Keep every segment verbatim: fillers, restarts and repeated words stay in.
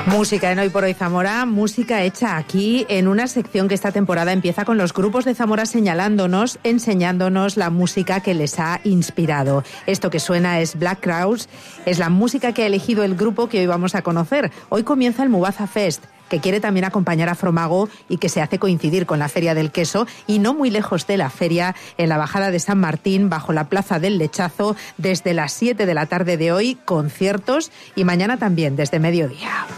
Música en Hoy por Hoy Zamora, música hecha aquí en una sección que esta temporada empieza con los grupos de Zamora señalándonos, enseñándonos la música que les ha inspirado. Esto que suena es Black Crowes, es la música que ha elegido el grupo que hoy vamos a conocer. Hoy comienza el Mubaza Fest, que quiere también acompañar a Fromago y que se hace coincidir con la Feria del Queso, y no muy lejos de la feria, en la bajada de San Martín, bajo la Plaza del Lechazo, desde las siete de la tarde de hoy, conciertos, y mañana también desde mediodía.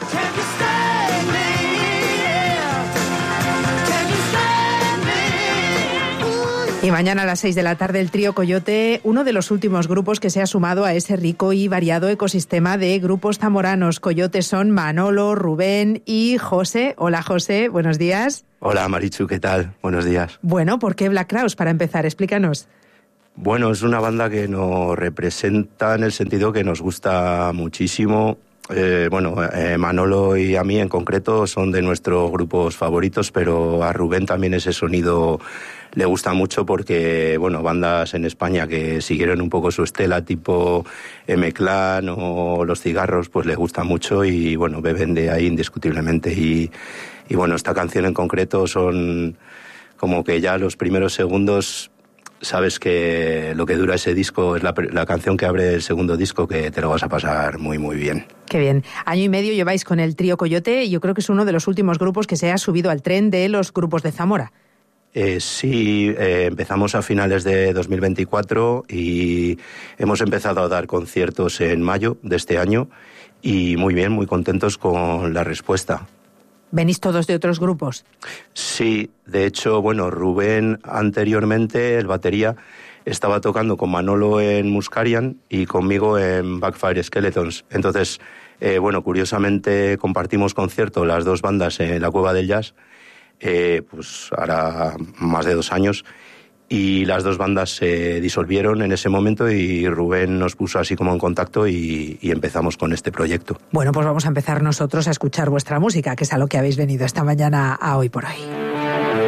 Y mañana a las seis de la tarde el Trío Coyote, uno de los últimos grupos que se ha sumado a ese rico y variado ecosistema de grupos zamoranos. Coyotes son Manolo, Rubén y José. Hola José, buenos días. Hola Marichu, ¿qué tal? Buenos días. Bueno, ¿por qué Black Crowes? Para empezar, explícanos. Bueno, es una banda que nos representa en el sentido que nos gusta muchísimo. Eh, bueno, eh, Manolo y a mí en concreto son de nuestros grupos favoritos, pero a Rubén también ese sonido le gusta mucho porque, bueno, bandas en España que siguieron un poco su estela, tipo M-Clan o Los Cigarros, pues le gusta mucho y, bueno, beben de ahí indiscutiblemente. Y, y bueno, esta canción en concreto son como que ya los primeros segundos sabes que lo que dura ese disco es la, la canción que abre el segundo disco, que te lo vas a pasar muy, muy bien. Qué bien. Año y medio lleváis con el Trío Coyote y yo creo que es uno de los últimos grupos que se ha subido al tren de los grupos de Zamora. Eh, sí, eh, empezamos a finales de dos mil veinticuatro y hemos empezado a dar conciertos en mayo de este año y muy bien, muy contentos con la respuesta. ¿Venís todos de otros grupos? Sí, de hecho, bueno, Rubén anteriormente, el batería, estaba tocando con Manolo en Muscarian y conmigo en Backfire Skeletons. Entonces, eh, bueno, curiosamente compartimos concierto las dos bandas en la Cueva del Jazz, eh, pues hará más de dos años, y las dos bandas se disolvieron en ese momento y Rubén nos puso así como en contacto y, y empezamos con este proyecto. Bueno, pues vamos a empezar nosotros a escuchar vuestra música, que es a lo que habéis venido esta mañana a Hoy por Hoy.